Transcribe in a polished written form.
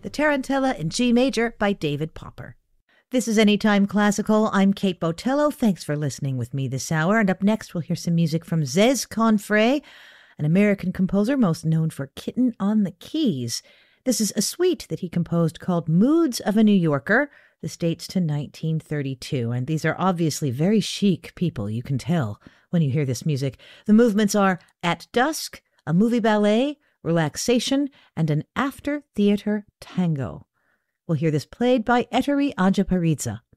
the Tarantella in G major by David Popper. This is Anytime Classical. I'm Kate Botello. Thanks for listening with me this hour. And up next, we'll hear some music from Zez Confrey, an American composer most known for Kitten on the Keys. This is a suite that he composed called Moods of a New Yorker. This dates to 1932, and these are obviously very chic people, you can tell when you hear this music. The movements are At Dusk, a movie ballet, relaxation, and an after-theater tango. We'll hear this played by Ettore Ajaparidze.